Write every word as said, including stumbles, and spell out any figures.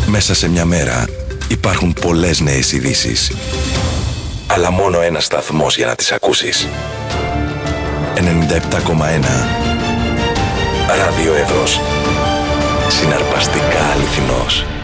Μέσα σε μια μέρα υπάρχουν πολλές νέες ειδήσεις. Αλλά μόνο ένας σταθμός για να τις ακούσεις. ενενήντα επτά κόμμα ένα Ράδιο Εύρος. Συναρπαστικά αληθινός.